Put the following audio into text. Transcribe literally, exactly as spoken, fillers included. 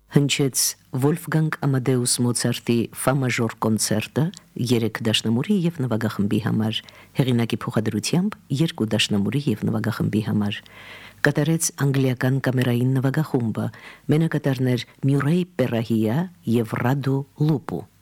հնչեց Վոլֆգանգ Ամադեուս Մոցարտի Ֆա մաժոր կոնցերտը երեք դաշնամուրի եւ նվագախմբի համար, հեղինակի փոխադրությամբ երկու դաշնամուրի եւ նվագախմբի համար։ Կատարեց անգլիական կամերային նվագախումբը, մենակատարներ Մյուրեյ Պերահիա եւ Ռադո Լուպու։